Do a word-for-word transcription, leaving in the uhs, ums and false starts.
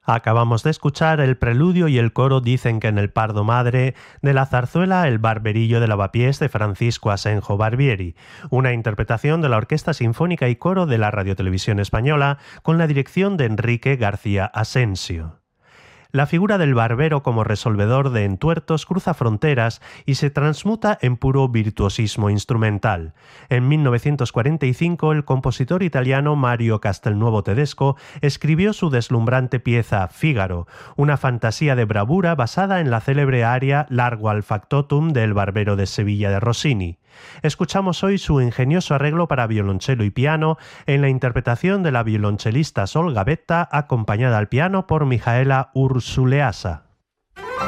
Acabamos de escuchar el preludio y el coro Dicen que en el Pardo Madre de la zarzuela El Barberillo de Lavapiés de Francisco Asenjo Barbieri, una interpretación de la Orquesta Sinfónica y Coro de la Radiotelevisión Española con la dirección de Enrique García Asensio. La figura del barbero como resolvedor de entuertos cruza fronteras y se transmuta en puro virtuosismo instrumental. En mil novecientos cuarenta y cinco, el compositor italiano Mario Castelnuovo Tedesco escribió su deslumbrante pieza Fígaro, una fantasía de bravura basada en la célebre aria Largo al factotum del Barbero de Sevilla de Rossini. Escuchamos hoy su ingenioso arreglo para violonchelo y piano en la interpretación de la violonchelista Sol Gavetta, acompañada al piano por Mihaela Ursuleasa.